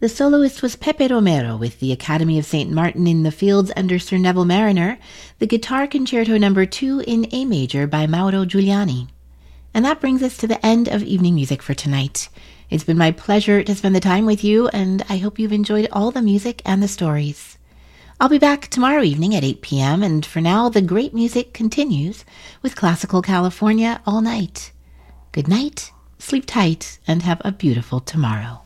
The soloist was Pepe Romero with the Academy of St. Martin in the Fields under Sir Neville Mariner, the Guitar Concerto No. 2 in A major by Mauro Giuliani. And that brings us to the end of evening music for tonight. It's been my pleasure to spend the time with you, and I hope you've enjoyed all the music and the stories. I'll be back tomorrow evening at 8 p.m., and for now, the great music continues with Classical California all night. Good night, sleep tight, and have a beautiful tomorrow.